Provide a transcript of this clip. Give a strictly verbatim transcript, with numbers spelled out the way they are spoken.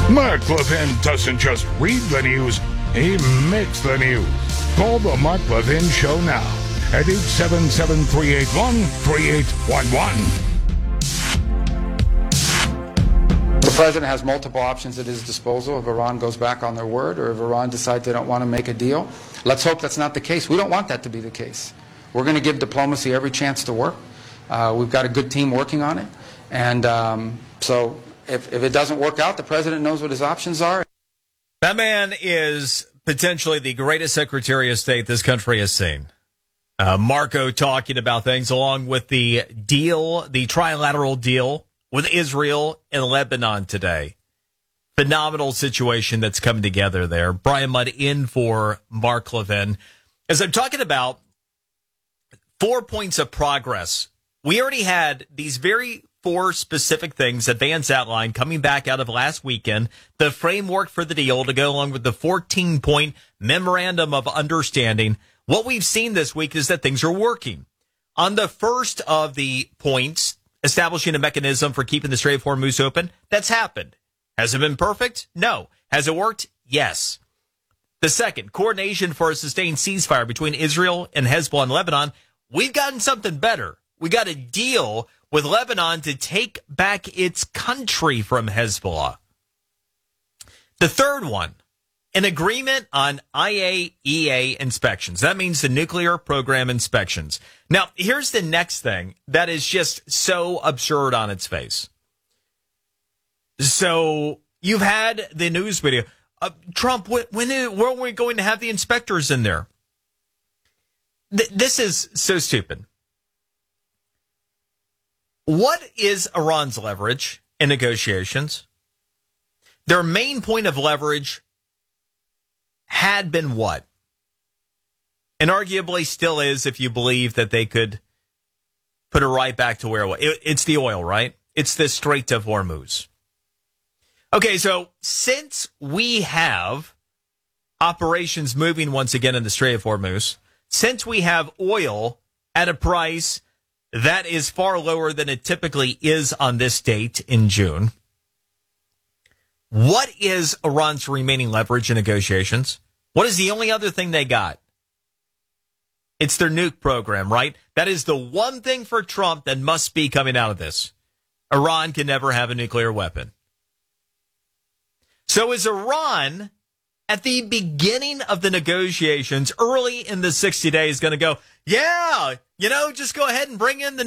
Mark Levin doesn't just read the news, he makes the news. Call the Mark Levin Show now at eight seven seven, three eight one, three eight one one. The president has multiple options at his disposal if Iran goes back on their word or if Iran decides they don't want to make a deal. Let's hope that's not the case. We don't want that to be the case. We're going to give diplomacy every chance to work. Uh, we've got a good team working on it. And um, so if, if it doesn't work out, the president knows what his options are. That man is potentially the greatest Secretary of State this country has seen. Uh, Marco talking about things along with the deal, the trilateral deal with Israel and Lebanon today. Phenomenal situation that's coming together there. Brian Mudd in for Mark Levin. As I'm talking about four points of progress, we already had these very four specific things that Vance outlined coming back out of last weekend, the framework for the deal to go along with the fourteen-point memorandum of understanding. What we've seen this week is that things are working. On the first of the points, establishing a mechanism for keeping the Strait of Hormuz open, that's happened. Has it been perfect? No. Has it worked? Yes. The second, coordination for a sustained ceasefire between Israel and Hezbollah in Lebanon, we've gotten something better. We got a deal with Lebanon to take back its country from Hezbollah. The third one, an agreement on I A E A inspections. That means the nuclear program inspections. Now, here's the next thing that is just so absurd on its face. So you've had the news video. Uh, Trump, when, when are we going to have the inspectors in there? Th- this is so stupid. What is Iran's leverage in negotiations? Their main point of leverage had been what? And arguably still is, if you believe that they could put it right back to where it was. It, it's the oil, right? It's the Strait of Hormuz. Okay, so since we have operations moving once again in the Strait of Hormuz, since we have oil at a price that is far lower than it typically is on this date in June, what is Iran's remaining leverage in negotiations? What is the only other thing they got? It's their nuke program, right? That is the one thing for Trump that must be coming out of this. Iran can never have a nuclear weapon. So is Iran, at the beginning of the negotiations, early in the sixty days, going to go, yeah, you know, just go ahead and bring in the